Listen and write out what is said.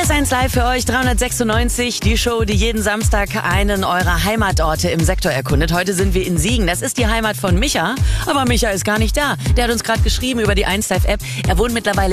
RS1 Live für euch 396, die Show, die jeden Samstag einen eurer Heimatorte im Sektor erkundet. Heute sind wir in Siegen. Das ist die Heimat von Micha, aber Micha ist gar nicht da. Der hat uns gerade geschrieben über die 1Live App. Er wohnt mittlerweile